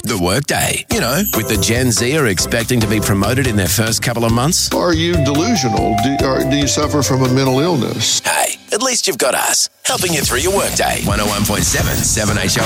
The Workday. You know, with the Gen Z are expecting to be promoted in their first couple of months. Are you delusional? Do you suffer from a mental illness? Hey, at least you've got us, helping you through your workday. 101.7 7HL